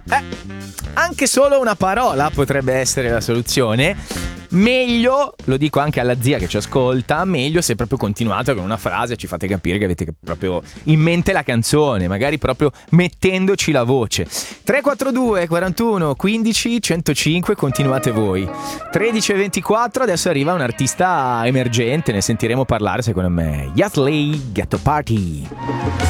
Anche solo una parola potrebbe essere la soluzione. Meglio, lo dico anche alla zia che ci ascolta, meglio se proprio continuate con una frase, ci fate capire che avete proprio in mente la canzone, magari proprio mettendoci la voce. 342 41 15 105, continuate voi. 13 e 24, adesso arriva un artista emergente, ne sentiremo parlare secondo me. Yasley, Ghetto Party.